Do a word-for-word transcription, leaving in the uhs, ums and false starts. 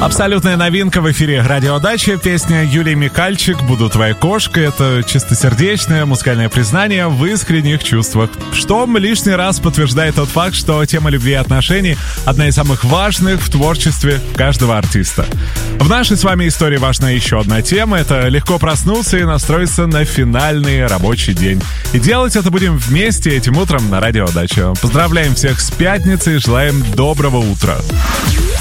Абсолютная новинка в эфире «Радио Дача». Песня Юлии Михальчик «Буду твоей кошкой». Это чистосердечное музыкальное признание в искренних чувствах, что лишний раз подтверждает тот факт, что тема любви и отношений — одна из самых важных в творчестве каждого артиста. В нашей с вами истории важна еще одна тема — это легко проснуться и настроиться на финальный рабочий день. И делать это будем вместе этим утром на «Радио Дача». Поздравляем всех с пятницей и желаем доброго утра.